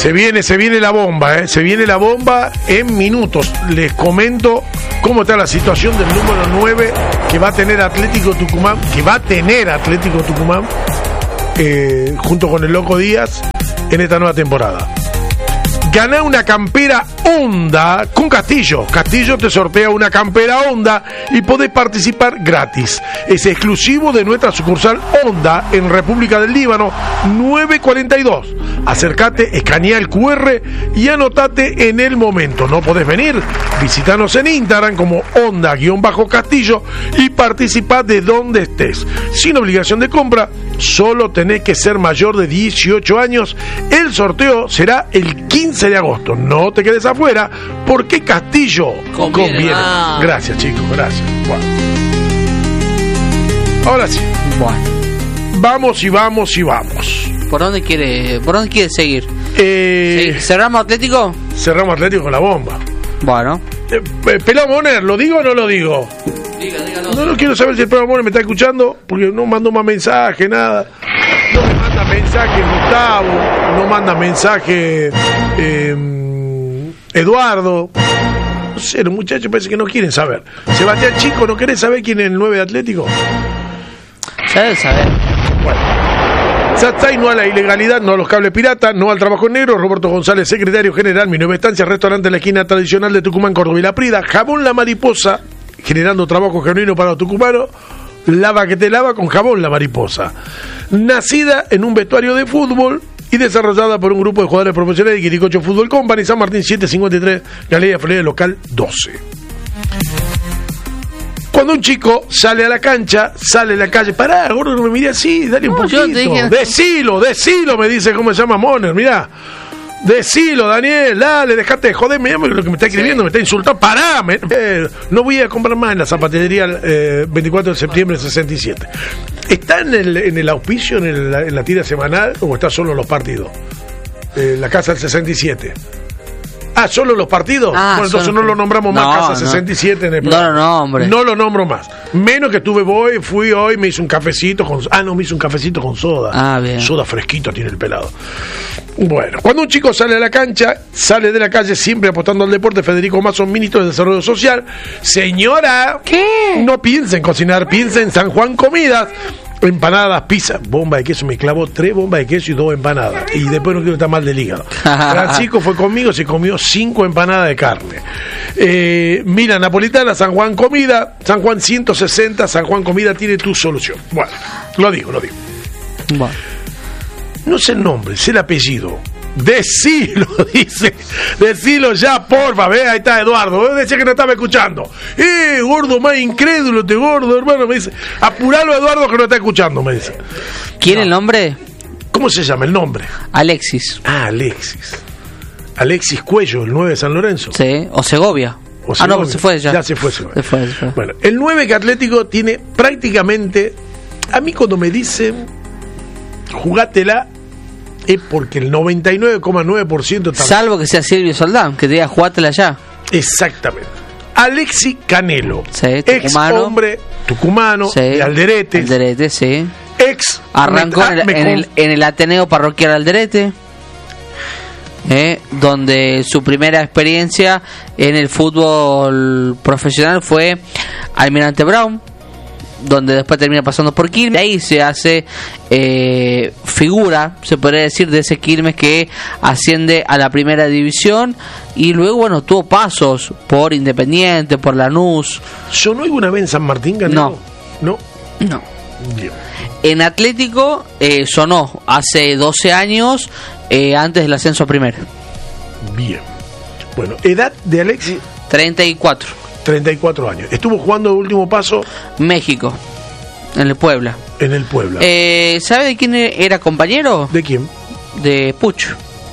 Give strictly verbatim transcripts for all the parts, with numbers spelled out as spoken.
Se viene, se viene la bomba, ¿eh? Se viene la bomba en minutos. Les comento cómo está la situación del número nueve que va a tener Atlético Tucumán, que va a tener Atlético Tucumán eh, junto con el Loco Díaz en esta nueva temporada. Ganá una campera Honda con Castillo. Castillo te sortea una campera Honda y podés participar gratis. Es exclusivo de nuestra sucursal Honda en República del Líbano nueve cuarenta y dos. Acércate, escanea el cu erre y anotate en el momento. ¿No podés venir? Visítanos en Instagram como Honda-Castillo y participá de donde estés. Sin obligación de compra, solo tenés que ser mayor de dieciocho años. El sorteo será el quince de agosto. No te quedes afuera porque Castillo conviene. conviene. Ah. Gracias, chicos, gracias. Bueno. Ahora sí. Bueno. Vamos y vamos y vamos. ¿Por dónde quiere, por dónde quiere seguir? Eh, ¿Cerramos Atlético? Cerramos Atlético con la bomba. Bueno. Eh, Pelado Moner, ¿lo digo o no lo digo? Diga, dígalo. No, no quiero saber si el Pelado Moner me está escuchando porque no mandó más mensaje, nada. No me manda mensaje Gustavo, no manda mensaje eh, Eduardo. No sé, los muchachos parece que no quieren saber. Sebastián Chico, ¿no querés saber quién es el nueve de Atlético? Ya debe saber. Bueno. Satsai, no a la ilegalidad, no a los cables piratas, no al trabajo en negro. Roberto González, secretario general, Mi Nueva Estancia, restaurante en la esquina tradicional de Tucumán, Córdoba y La Prida. Jabón La Mariposa, generando trabajo genuino para los tucumanos. Lava que te lava con jabón La Mariposa. Nacida en un vestuario de fútbol y desarrollada por un grupo de jugadores profesionales de Quiricocho Fútbol Company, San Martín setecientos cincuenta y tres, Galería Florida, local doce. Cuando un chico sale a la cancha, sale a la calle, pará, gordo, no me miré así, dale un no, poquito. Dije... Decilo, decilo, me dice cómo se llama Moner, mirá. Decilo, Daniel, dale, dejate de joder, mirá lo que me está escribiendo, sí. Me está insultando, pará, me, eh, no voy a comprar más en la zapatería eh, veinticuatro de septiembre de sesenta y siete. ¿Está en el, en el auspicio, en, el, en la tira semanal, o está solo en los partidos? Eh, la casa del sesenta y siete. Ah, ¿solo los partidos? Ah, bueno, entonces no lo nombramos más, no, Casa no. sesenta y siete en el programa. No, no, hombre. No lo nombro más. Menos que estuve, voy, fui hoy, me hice un cafecito con... Ah, no, me hice un cafecito con soda. Ah, bien. Soda fresquito tiene el pelado. Bueno, cuando un chico sale a la cancha, sale de la calle siempre apostando al deporte. Federico Mazo, ministro de Desarrollo Social. Señora, ¿qué? No piensa en cocinar, piensa en San Juan Comidas. Empanadas, pizza, bomba de queso, me clavó tres bombas de queso y dos empanadas. Y después no quiero estar mal del hígado. Francisco fue conmigo, se comió cinco empanadas de carne. Eh, mira, Napolitana, San Juan Comida, San Juan ciento sesenta, San Juan Comida tiene tu solución. Bueno, lo digo, lo digo. Bueno. No sé el nombre, sé el apellido. Decilo, dice. Decilo ya, porfa. Ve, ahí está Eduardo. Decía que no estaba escuchando. Eh, gordo, más incrédulo este gordo, hermano. Me dice, apuralo a Eduardo que no está escuchando, me dice. ¿Quién no. el nombre? ¿Cómo se llama el nombre? Alexis. Ah, Alexis. Alexis Cuello, el nueve de San Lorenzo. Sí, o Segovia. O Segovia. Ah, no, se fue ya. Ya se fue Segovia. Se fue, se fue. Bueno, el nueve que Atlético tiene prácticamente... A mí cuando me dicen, jugátela, es porque el noventa y nueve coma nueve por ciento está... Salvo que sea Silvio Soldán, que te diga jugátela ya. Exactamente. Alexis Canelo, sí, ex hombre tucumano, sí, de Alderete. Alderete, sí. Ex... Arrancó me, en, el, en, el, en el Ateneo Parroquial Alderete, eh, donde su primera experiencia en el fútbol profesional fue Almirante Brown, donde después termina pasando por Quilmes. Ahí se hace eh, figura, se podría decir, de ese Quilmes que asciende a la primera división, y luego, bueno, tuvo pasos por Independiente, por Lanús. ¿Sonó alguna vez en San Martín, Canelo? No. ¿No? No. Bien. En Atlético eh, sonó hace doce años, eh, antes del ascenso a primera. Bien. Bueno, edad de Alexis... treinta y cuatro. treinta y cuatro años. Estuvo jugando de último paso... México, en el Puebla. En el Puebla. Eh, ¿Sabe de quién era compañero? ¿De quién? De Puch.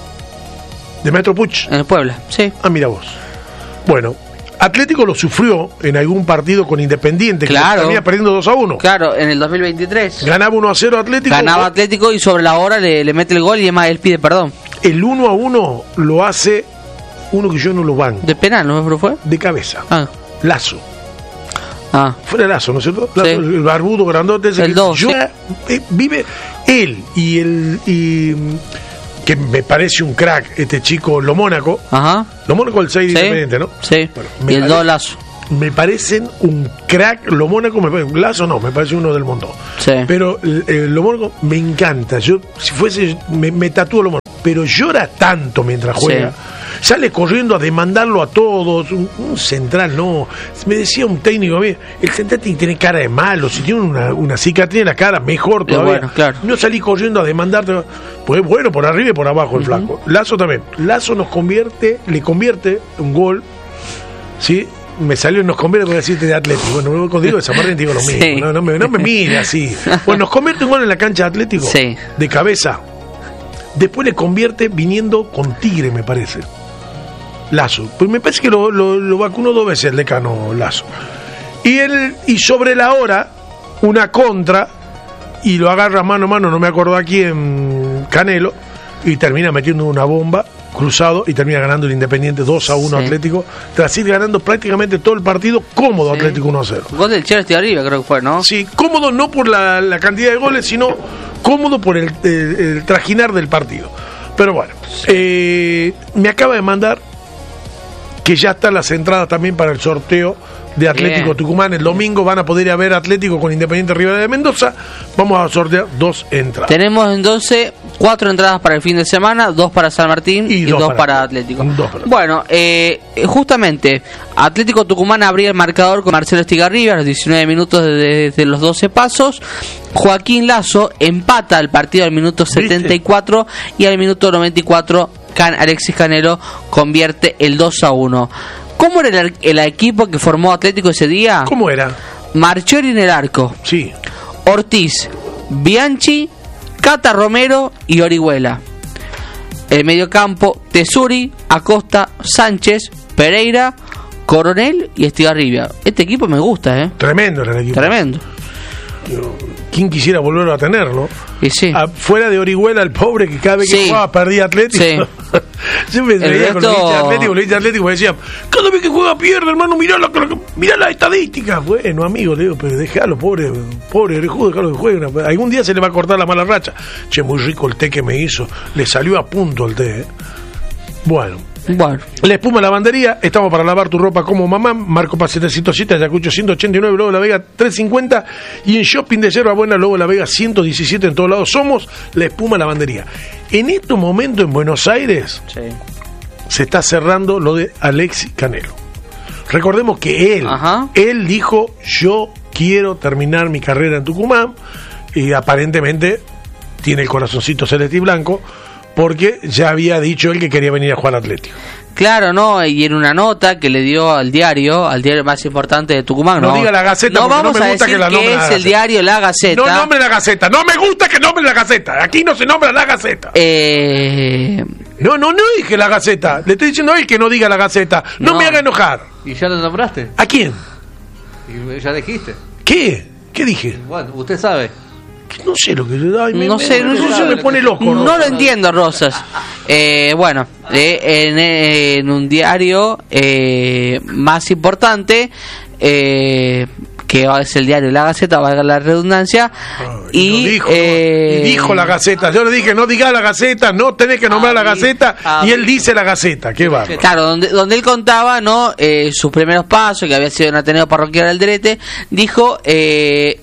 ¿De Maestro Puch? En el Puebla, sí. Ah, mira vos. Bueno, Atlético lo sufrió en algún partido con Independiente, claro, que termina perdiendo dos a uno. Claro, en el dos mil veintitrés. Ganaba uno a cero Atlético. Ganaba Atlético y sobre la hora le, le mete el gol y además él pide perdón. El uno a uno lo hace uno que yo no lo banco. ¿De penal, no fue? De cabeza. Ah. Lazo. Ah. Fuera Lazo, ¿no es cierto? Lazo, sí. El barbudo grandote. El dos. Yo, Sí. eh, vive él y el... Y, que me parece un crack, este chico Lo Mónaco. Ajá. Lo Mónaco el seis Sí. Independiente, ¿no? Sí. Bueno, y me el pare- dos Lazo. Me parecen un crack. Lo Mónaco, me parece, Lazo no, me parece uno del mundo. Sí. Pero eh, Lo Mónaco me encanta. Yo, si fuese, me, me tatúo Lo Mónaco. Pero llora tanto mientras juega. Sí. Sale corriendo a demandarlo a todos. Un, un central, no. Me decía un técnico a mí, el central tiene que tener cara de malo. Si tiene una, una cicatriz en la cara, mejor Eh, todavía. bueno, claro. No salí corriendo a demandarte. Pues bueno, por arriba y por abajo el flaco. Lazo también. Lazo nos convierte, le convierte un gol. ¿Sí? Me salió y nos convierte porque decirte de Atlético. Bueno, luego contigo de San Martín digo lo mismo. Sí. No, no me, no me mire así. Bueno, nos convierte un gol en la cancha de Atlético. Sí. De cabeza. Después le convierte viniendo con Tigre, me parece. Lazo. Pues me parece que lo, lo, lo vacunó dos veces el decano Lazo. Y él, y sobre la hora, una contra, y lo agarra mano a mano, no me acuerdo aquí, en Canelo, y termina metiendo una bomba, cruzado, y termina ganando el Independiente dos a uno Sí. Atlético, tras ir ganando prácticamente todo el partido, cómodo Sí. Atlético uno a cero. Gol del Chelsea arriba, creo que fue, ¿no? Sí, cómodo no por la, la cantidad de goles, sino cómodo por el, el, el trajinar del partido. Pero bueno, eh, me acaba de mandar que ya están las entradas también para el sorteo de Atlético Bien. Tucumán. El domingo van a poder ir a ver Atlético con Independiente Rivadavia de Mendoza. Vamos a sortear dos entradas. Tenemos entonces cuatro entradas para el fin de semana, dos para San Martín y, Y dos, dos para, para Atlético. dos para- Bueno, eh, justamente Atlético Tucumán abría el marcador con Marcelo Estigarribia a los diecinueve minutos desde de los doce pasos. Joaquín Lazo empata el partido al minuto setenta y cuatro y al minuto noventa y cuatro Can, Alexis Canelo convierte el dos a uno. ¿Cómo era el, el equipo que formó Atlético ese día? ¿Cómo era? Marchiori en el arco, Sí. Ortiz, Bianchi, Cata Romero y Orihuela. El mediocampo, Tesuri, Acosta, Sánchez, Pereira, Coronel y Estigarribia. Este equipo me gusta, ¿eh? Tremendo era el equipo. Tremendo. ¿Quién quisiera volverlo a tenerlo? Y sí. Ah, fuera de Orihuela, el pobre que cada vez que Sí. jugaba perdía Atlético. Sí. Yo me El reía con los resto- hinchas de Atlético, los hinchas de Atlético me decían, cada vez que juega pierde, hermano, mirá la, mirá la estadística. Bueno, amigo, le digo, pero déjalo, pobre, pobre orejudo, déjalo que juegue. Algún día se le va a cortar la mala racha. Che, muy rico el té que me hizo. Le salió a punto el té, ¿eh? Bueno. Bueno, La espuma lavandería, estamos para lavar tu ropa como mamá. Marco Paz setecientos siete, Ayacucho ciento ochenta y nueve, Lobo de la Vega trescientos cincuenta y en Shopping de Yerba Buena, Lobo de la Vega ciento diecisiete en todos lados. Somos la espuma lavandería. En estos momentos en Buenos Aires sí. se está cerrando lo de Alexis Canelo. Recordemos que él, Ajá. él dijo, yo quiero terminar mi carrera en Tucumán, y aparentemente tiene el corazoncito celeste y blanco, porque ya había dicho él que quería venir a jugar al Atlético. Claro, ¿no? Y en una nota que le dio al diario, al diario más importante de Tucumán, No ¿no? diga La Gaceta, No porque no vamos me a gusta decir que la que nombre La es el Gaceta. diario La Gaceta. No nombre la Gaceta, no me gusta que nombre la Gaceta. Aquí no se nombra la Gaceta. Eh, No, no, no dije la Gaceta. Le estoy diciendo a él que no diga la Gaceta. No, No. me haga enojar. ¿Y ya lo nombraste? ¿A quién? ¿Y ya dijiste? ¿Qué? ¿Qué dije? Bueno, usted sabe. No sé lo que... Ay, me, no me- sé, no, me, sé, me pone loco. no ¿no? lo entiendo, Rosas. Eh, bueno, eh, en, en un diario eh, más importante, eh, que es el diario La Gaceta, valga la redundancia, Ay, y, lo dijo, eh, ¿no? Y dijo la Gaceta. Yo le dije, no diga la Gaceta, no tenés que nombrar Ah, la Gaceta. ah, Y él dice la Gaceta. Qué bárbaro. Claro, donde, donde él contaba, ¿no? Eh, sus primeros pasos, que había sido en Ateneo Parroquial Alderete, dijo, eh,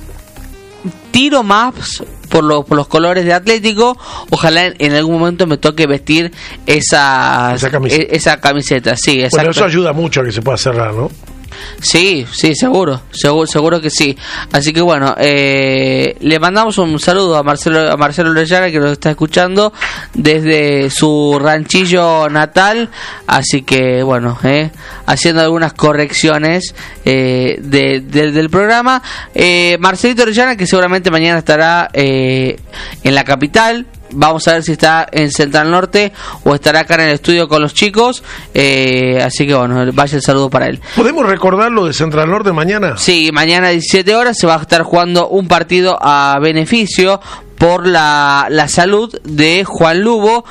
tiro más por, lo- por los colores de Atlético, ojalá en, en algún momento me toque vestir esa, Esa camiseta. e- esa camiseta, sí, Bueno, exacto. eso ayuda mucho a que se pueda cerrar, ¿no? Sí, sí, seguro, seguro, seguro que sí. Así que bueno, eh, le mandamos un saludo a Marcelo, a Marcelo Orellana, que nos está escuchando desde su ranchillo natal. Así que bueno, eh, haciendo algunas correcciones eh, de- de- del programa. Eh, Marcelito Orellana, que seguramente mañana estará eh, en la capital. Vamos a ver si está en Central Norte o estará acá en el estudio con los chicos. Eh, así que bueno, vaya el saludo para él. ¿Podemos recordar lo de Central Norte mañana? Sí, mañana a diecisiete horas se va a estar jugando un partido a beneficio por la, la salud de Juan Lugo.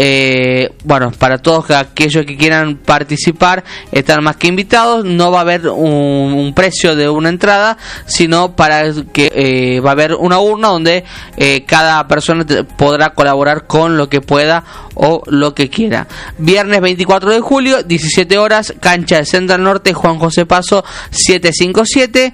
Eh, bueno, para todos aquellos que quieran participar, están más que invitados. No va a haber un, un precio de una entrada, sino para que eh, va a haber una urna donde eh, cada persona te, podrá colaborar con lo que pueda o lo que quiera. Viernes veinticuatro de julio, diecisiete horas, cancha de Central Norte, Juan José Paso setecientos cincuenta y siete.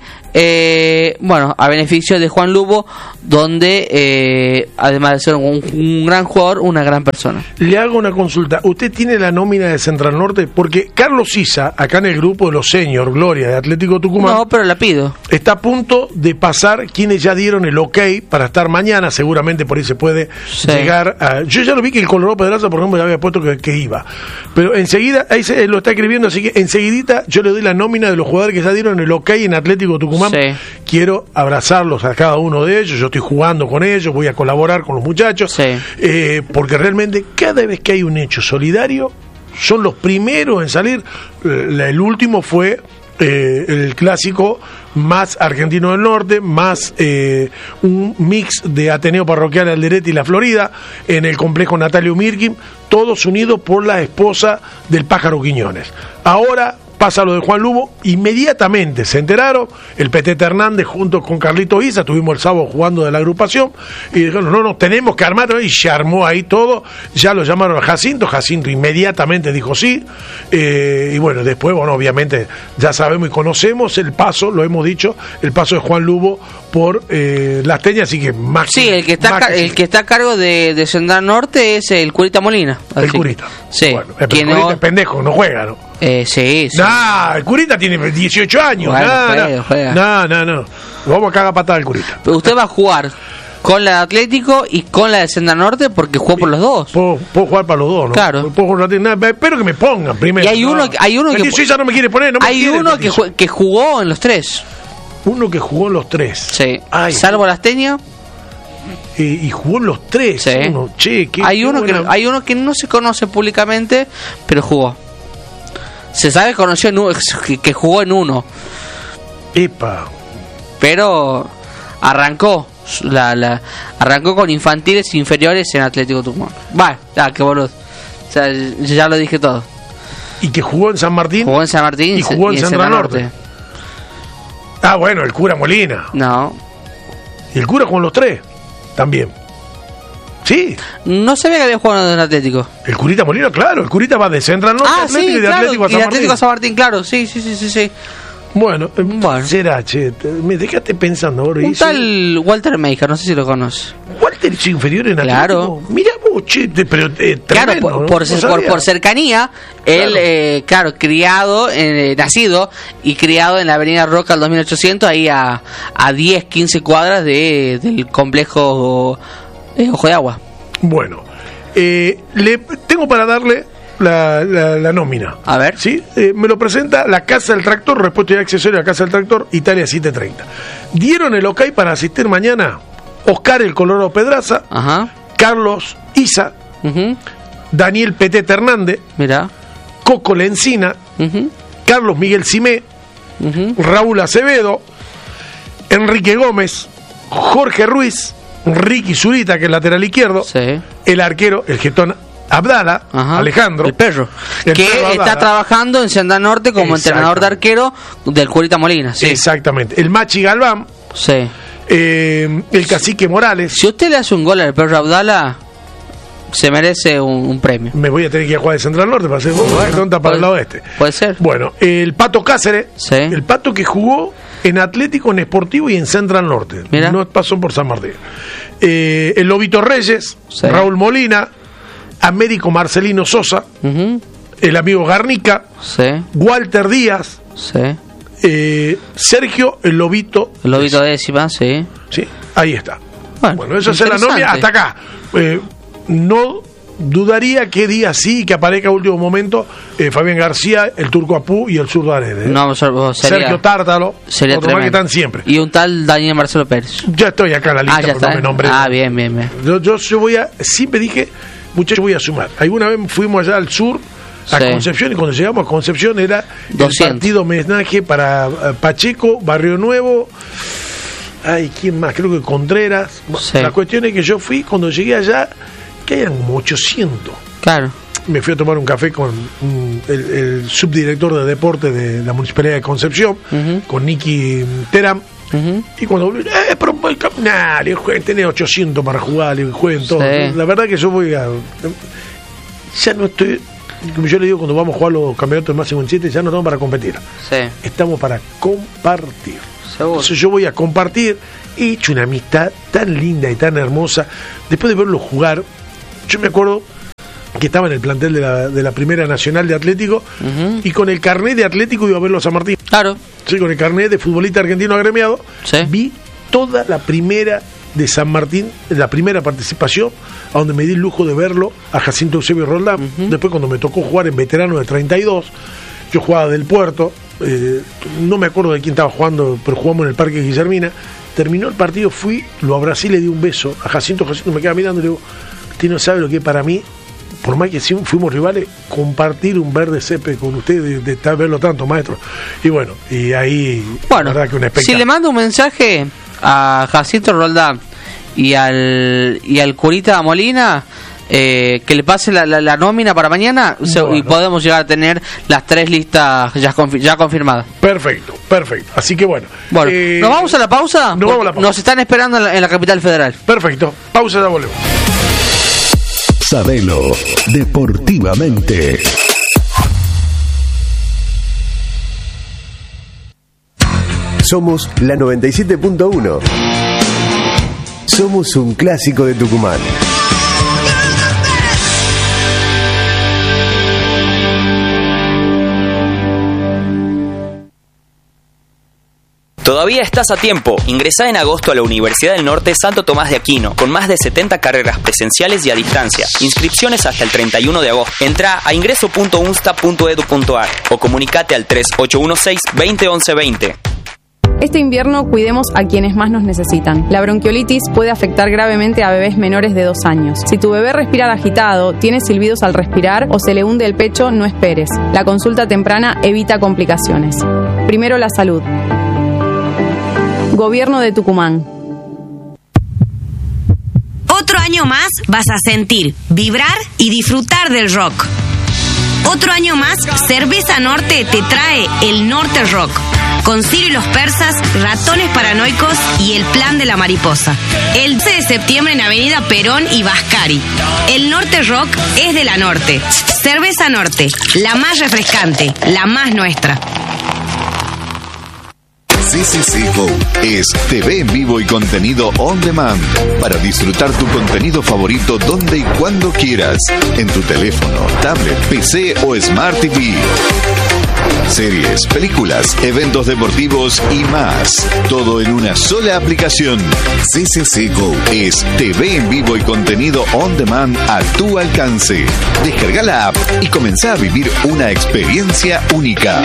Eh, bueno, a beneficio de Juan Lugo, donde eh, además de ser un, un gran jugador, una gran persona. Le hago una consulta. ¿Usted tiene la nómina de Central Norte? Porque Carlos Sisa, acá en el grupo de los senior Gloria de Atlético Tucumán, no, pero la pido. Está a punto de pasar quienes ya dieron el ok para estar mañana. Seguramente por ahí se puede sí. llegar a... Yo ya lo vi que el Colorado Pedraza, por ejemplo, ya había puesto que, que iba. Pero enseguida, ahí se lo está escribiendo, así que enseguidita yo le doy la nómina de los jugadores que ya dieron el ok en Atlético Tucumán. Sí. Quiero abrazarlos a cada uno de ellos. Yo estoy jugando con ellos, voy a colaborar con los muchachos, sí. eh, porque realmente cada vez que hay un hecho solidario son los primeros en salir. El último fue eh, el clásico más Argentino del Norte, más eh, un mix de Ateneo Parroquial Alderete y La Florida en el complejo Natalio Mirkin, todos unidos por la esposa del Pájaro Quiñones. Ahora pasa lo de Juan Lugo, inmediatamente se enteraron, el Petete Hernández junto con Carlito Isa, estuvimos el sábado jugando de la agrupación, y dijeron, no, no, tenemos que armar, y se armó ahí todo, ya lo llamaron a Jacinto, Jacinto inmediatamente dijo sí, eh, y bueno, después, bueno, obviamente ya sabemos y conocemos el paso, lo hemos dicho, el paso de Juan Lugo por eh, Las Teñas, así que más sí, el que está que el sí. que está a cargo de, de Central Norte es el Curita Molina. El Curita. Sí. Bueno, el Curita no... es pendejo, no juega, ¿no? Eh, sí, sí. Nah, el Curita tiene dieciocho años. Bueno, nah, juega, nah, juega. nah, nah, nah. Vamos a cagar patada al Curita. Pero usted va a jugar con la de Atlético y con la de Central Norte porque jugó por los dos. Puedo, puedo jugar para los dos, ¿no? Claro. Puedo jugar, nah, espero que me pongan primero. Y hay uno, no. hay uno que. Suiza no me quiere poner, no me hay quiere, uno que, ju- que jugó en los tres. Uno que jugó en los tres. Sí. Ay, salvo Las Teñas. Y, y jugó en los tres. Sí. Uno, che, qué, hay, qué uno buena... que, hay uno que no se conoce públicamente, pero jugó. Se sabe que conoció en uno, que jugó en uno. Epa. Pero arrancó. La, la, arrancó con infantiles inferiores en Atlético Tucumán. Va, ah, qué boludo. O sea, ya lo dije todo. Y que jugó en San Martín. Jugó en San Martín y jugó en, en Central Norte. Norte. Ah, bueno, el cura Molina. No. Y el cura jugó en los tres. También. Sí. No sabía que había jugado en Atlético. El Curita Molina, claro. El Curita va de Central Norte ah, Atlético sí, y de claro, Atlético a San y de Martín. Atlético a San Martín, claro. Sí, sí, sí, sí, sí. Bueno, bueno. será, che. Me dejaste pensando ahora. Un tal Walter Meijer, no sé si lo conoces. Walter es inferior en Atlético. Claro. Mira vos, che, pero eh, tremendo, claro, por, ¿no? por, No por, por cercanía, claro. él, eh, claro, criado, eh, nacido y criado en la Avenida Roca al dos mil ochocientos, ahí a, a diez, quince cuadras de, del complejo eh, Ojo de Agua. Bueno, eh, le tengo para darle la, la, la nómina. A ver. ¿Sí? Eh, me lo presenta la Casa del Tractor, repuesto y accesorio a la Casa del Tractor, Italia setecientos treinta. Dieron el ok para asistir mañana Oscar el Colorado Pedraza, ajá. Carlos Isa, uh-huh. Daniel Petete Hernández, mira, Coco Lencina, uh-huh. Carlos Miguel Simé, uh-huh. Raúl Acevedo, Enrique Gómez, Jorge Ruiz, Ricky Zurita, que es lateral izquierdo, sí. el arquero, el jetón Abdala, ajá. Alejandro, el perro, el que perro está trabajando en Central Norte como entrenador de arquero del Curita Molina. Sí. Exactamente. El Machi Galván, sí. eh, el Cacique Morales. Si usted le hace un gol al perro Abdala, se merece un, un premio. Me voy a tener que ir a jugar de Central Norte para hacer bueno, tonta para puede, el lado este. Puede ser. Bueno, el Pato Cáceres, sí. el Pato que jugó en Atlético, en Sportivo y en Central Norte. Mira. No pasó por San Martín. Eh, el Lobito Reyes, sí. Raúl Molina, Américo Marcelino Sosa, uh-huh. el amigo Garnica, sí. Walter Díaz, sí. eh, Sergio el Lobito. El Lobito décima, sí. Sí, ahí está. Bueno, bueno eso es la novia hasta acá. Eh, no dudaría que día sí que aparezca a último momento eh, Fabián García, el Turco Apú y el Zurdo Arede. ¿eh? No, sería, Sergio Tártalo, sería otro más que están siempre. Y un tal Daniel Marcelo Pérez. Ya estoy acá en la lista, ah, ya está. No me nombré. Ah, bien, bien, bien. Yo, yo, yo voy a, siempre dije, muchachos, voy a sumar. Alguna vez fuimos allá al sur, a sí. Concepción, y cuando llegamos a Concepción era doscientos. El partido homenaje para uh, Pacheco, Barrio Nuevo, ay, ¿quién más? Creo que Contreras. Sí. La cuestión es que yo fui, cuando llegué allá, que eran como ochocientos. Claro. Me fui a tomar un café con un, el, el subdirector de deporte de la Municipalidad de Concepción, uh-huh. con Nicky Teram. Uh-huh. Y cuando volví, eh, pero voy a caminar, tenés ochocientos para jugar, y jueguen todo. Sí. La verdad que yo voy a. Ya no estoy. Como yo le digo, cuando vamos a jugar los campeonatos de máximo en siete, ya no estamos para competir. Sí. Estamos para compartir. Seguro. Entonces yo voy a compartir. He hecho una amistad tan linda y tan hermosa. Después de verlo jugar, yo me acuerdo que estaba en el plantel de la, de la Primera Nacional de Atlético, uh-huh. y con el carnet de Atlético iba a verlo a San Martín. Claro. Sí, con el carnet de futbolista argentino agremiado, sí. vi toda la primera de San Martín, la primera participación, a donde me di el lujo de verlo a Jacinto Eusebio Roldán. Uh-huh. Después, cuando me tocó jugar en veterano de treinta y dos, yo jugaba del Puerto, eh, no me acuerdo de quién estaba jugando, pero jugamos en el Parque Guillermina. Terminó el partido, fui, lo abracé y le di un beso a Jacinto. Jacinto me queda mirando y le digo, usted no sabe lo que es para mí, por más que sí fuimos rivales, compartir un verde césped con usted, de, de, de verlo tanto, maestro. Y bueno, y ahí, bueno, la verdad que un espectáculo. Si le mando un mensaje a Jacinto Roldán y al y al curita Molina, eh, que le pase la, la, la nómina para mañana, bueno, se, y podemos llegar a tener las tres listas ya, confi- ya confirmadas. Perfecto, perfecto. Así que bueno. Bueno, eh, ¿nos vamos a la pausa? Nos vamos a la pausa. Nos están esperando en la, en la capital federal. Perfecto. Pausa, ya volvemos. Sabelo deportivamente. Somos la noventa y siete punto uno. Somos un clásico de Tucumán. Todavía estás a tiempo. Ingresá en agosto a la Universidad del Norte Santo Tomás de Aquino, con más de setenta carreras presenciales y a distancia. Inscripciones hasta el treinta y uno de agosto. Entrá a ingreso punto unsta punto edu punto ar o comunicate al tres ocho uno seis, veinte once veinte. Este invierno cuidemos a quienes más nos necesitan. La bronquiolitis puede afectar gravemente a bebés menores de dos años. Si tu bebé respira agitado, tiene silbidos al respirar o se le hunde el pecho, no esperes. La consulta temprana evita complicaciones. Primero la salud. Gobierno de Tucumán. Otro año más vas a sentir, vibrar y disfrutar del rock. Otro año más, Cerveza Norte te trae el Norte Rock, con Ciro y los Persas, Ratones Paranoicos y El Plan de la Mariposa. El doce de septiembre en Avenida Perón y Vascari. El Norte Rock es de la Norte. Cerveza Norte, la más refrescante, la más nuestra. C C C Go es T V en vivo y contenido on demand para disfrutar tu contenido favorito donde y cuando quieras, en tu teléfono, tablet, P C o Smart T V. Series, películas, eventos deportivos y más. Todo en una sola aplicación. C C C Go es T V en vivo y contenido on demand a tu alcance. Descarga la app y comenzá a vivir una experiencia única.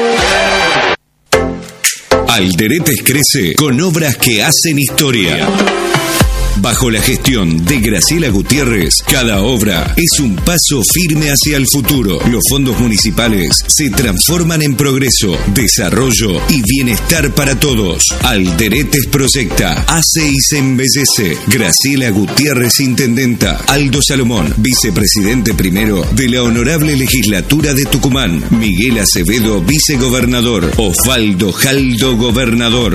Alderetes crece con obras que hacen historia. Bajo la gestión de Graciela Gutiérrez, cada obra es un paso firme hacia el futuro. Los fondos municipales se transforman en progreso, desarrollo y bienestar para todos. Alderetes proyecta, hace y se embellece. Graciela Gutiérrez, intendenta. Aldo Salomón, vicepresidente primero de la Honorable Legislatura de Tucumán. Miguel Acevedo, vicegobernador. Osvaldo Jaldo, gobernador.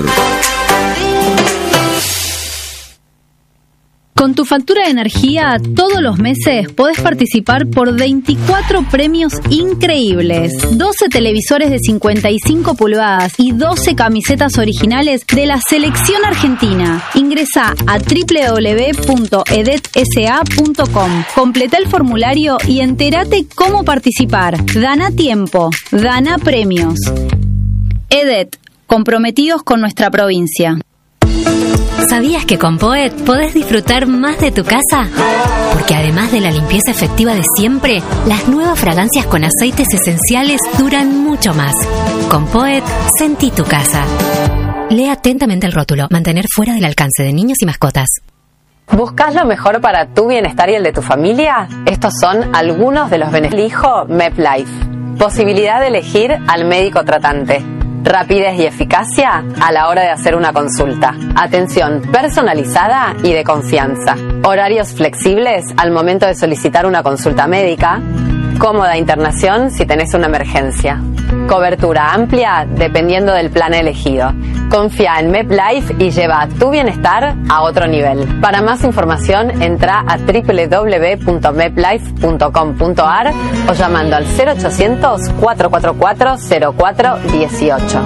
Con tu factura de energía, todos los meses podés participar por veinticuatro premios increíbles. doce televisores de cincuenta y cinco pulgadas y doce camisetas originales de la selección argentina. Ingresá a doble u doble u doble u punto edet s a punto com. Completá el formulario y entérate cómo participar. Gana tiempo, gana premios. Edet, comprometidos con nuestra provincia. ¿Sabías que con Poet podés disfrutar más de tu casa? Porque además de la limpieza efectiva de siempre, las nuevas fragancias con aceites esenciales duran mucho más. Con Poet, sentí tu casa. Lee atentamente el rótulo. Mantener fuera del alcance de niños y mascotas. ¿Buscas lo mejor para tu bienestar y el de tu familia? Estos son algunos de los beneficios. Elijo MepLife. Posibilidad de elegir al médico tratante. Rapidez y eficacia a la hora de hacer una consulta. Atención personalizada y de confianza. Horarios flexibles al momento de solicitar una consulta médica. Cómoda internación si tenés una emergencia. Cobertura amplia dependiendo del plan elegido. Confía en MedLife y lleva tu bienestar a otro nivel. Para más información entra a doble u doble u doble u punto medlife punto com punto a r o llamando al cero ochocientos, cuatro cuatro cuatro, cero cuatro uno ocho.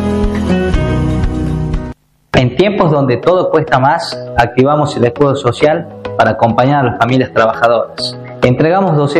En tiempos donde todo cuesta más, activamos el escudo social para acompañar a las familias trabajadoras. Entregamos